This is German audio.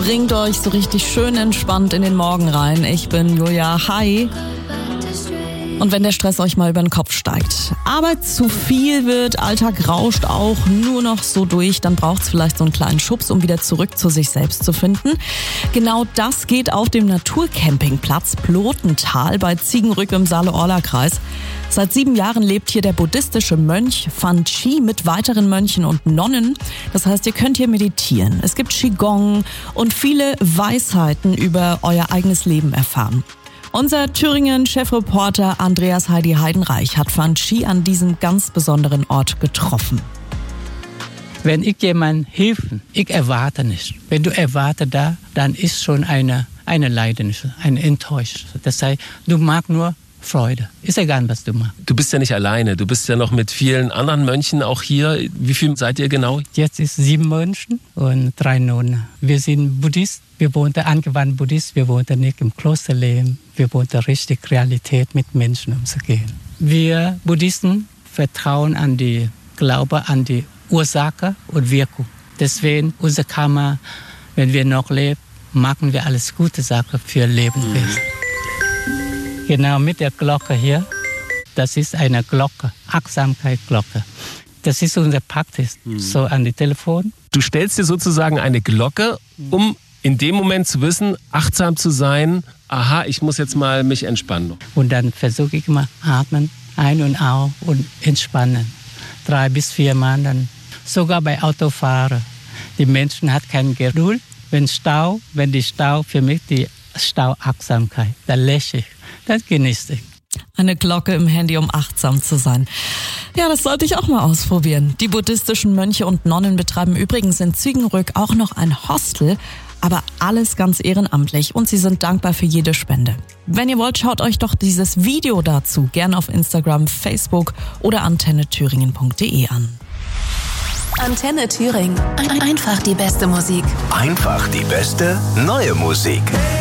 bringt euch so richtig schön entspannt in den Morgen rein. Ich bin Julia, hi. Und wenn der Stress euch mal über den Kopf steigt, Arbeit zu viel wird, Alltag rauscht auch nur noch so durch, dann braucht es vielleicht so einen kleinen Schubs, um wieder zurück zu sich selbst zu finden. Genau das geht auf dem Naturcampingplatz Plotental bei Ziegenrück im Saale-Orla-Kreis. Seit 7 Jahren lebt hier der buddhistische Mönch Fan Chi mit weiteren Mönchen und Nonnen. Das heißt, ihr könnt hier meditieren. Es gibt Qigong und viele Weisheiten über euer eigenes Leben erfahren. Unser Thüringen-Chefreporter Andreas Heidi Heidenreich hat Fan Chi an diesem ganz besonderen Ort getroffen. Wenn ich jemandem helfe, ich erwarte nicht. Wenn du erwartest da, dann ist schon eine Leidenschaft, eine Enttäuschung. Das heißt, du magst nur Freude. Ist egal, was du machst. Du bist ja nicht alleine. Du bist ja noch mit vielen anderen Mönchen auch hier. Wie viel seid ihr genau? Jetzt ist 7 Mönche und 3 Nonnen. Wir sind Buddhisten. Wir wohnen angewandt Buddhist. Wir wohnen nicht im Klosterleben. Wir wohnen richtig Realität mit Menschen umzugehen. Wir Buddhisten vertrauen an die Glaube, an die Ursache und Wirkung. Deswegen unser Karma, wenn wir noch leben, machen wir alles gute Sachen für Lebewesen. Genau mit der Glocke hier, das ist eine Glocke, Achtsamkeitsglocke. Das ist unser Praxis, so an die Telefon. Du stellst dir sozusagen eine Glocke, um in dem Moment zu wissen, achtsam zu sein, aha, ich muss jetzt mal mich entspannen. Und dann versuche ich immer atmen, ein- und aus und entspannen. 3 bis 4 Mal dann. Sogar bei Autofahren. Die Menschen haben keine Geduld. Wenn die Stau, für mich die Stauachtsamkeit, da lächle ich. Das genieße ich. Eine Glocke im Handy, um achtsam zu sein. Ja, das sollte ich auch mal ausprobieren. Die buddhistischen Mönche und Nonnen betreiben übrigens in Ziegenrück auch noch ein Hostel, aber alles ganz ehrenamtlich und sie sind dankbar für jede Spende. Wenn ihr wollt, schaut euch doch dieses Video dazu gern auf Instagram, Facebook oder antennethüringen.de an. Antenne Thüringen. Einfach die beste Musik. Einfach die beste neue Musik.